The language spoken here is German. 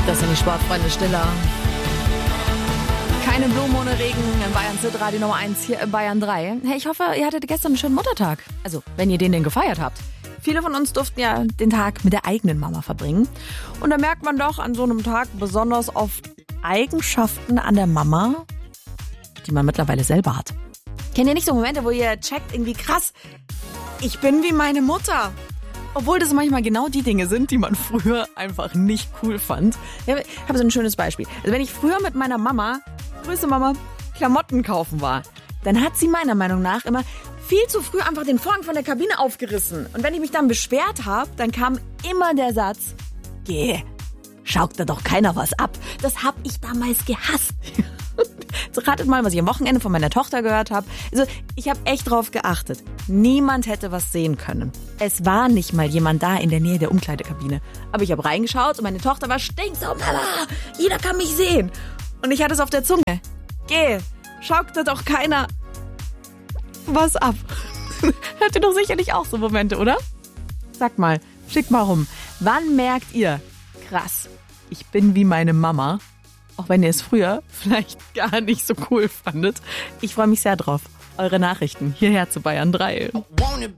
Das sind die Sportfreunde Stiller. Keine Blumen ohne Regen in Bayern Hit Radio Nummer 1 hier in Bayern 3. Hey, ich hoffe, ihr hattet gestern einen schönen Muttertag. Also, wenn ihr den denn gefeiert habt. Viele von uns durften ja den Tag mit der eigenen Mama verbringen. Und da merkt man doch an so einem Tag besonders oft Eigenschaften an der Mama, die man mittlerweile selber hat. Kennt ihr nicht so Momente, wo ihr checkt, irgendwie krass, ich bin wie meine Mutter? Obwohl das manchmal genau die Dinge sind, die man früher einfach nicht cool fand. Ich habe so ein schönes Beispiel. Also wenn ich früher mit meiner Mama, grüße Mama, Klamotten kaufen war, dann hat sie meiner Meinung nach immer viel zu früh einfach den Vorhang von der Kabine aufgerissen. Und wenn ich mich dann beschwert habe, dann kam immer der Satz, geh, schaut da doch keiner was ab. Das habe ich damals gehasst. Jetzt ratet mal, was ich am Wochenende von meiner Tochter gehört habe. Also, ich habe echt drauf geachtet. Niemand hätte was sehen können. Es war nicht mal jemand da in der Nähe der Umkleidekabine. Aber ich habe reingeschaut und meine Tochter war stinksauer. Mama, jeder kann mich sehen. Und ich hatte es auf der Zunge. Geh, schaut da doch keiner was ab. Habt ihr doch sicherlich auch so Momente, oder? Sagt mal, schickt mal rum. Wann merkt ihr, krass, ich bin wie meine Mama? Auch wenn ihr es früher vielleicht gar nicht so cool fandet. Ich freue mich sehr drauf. Eure Nachrichten hierher zu Bayern 3.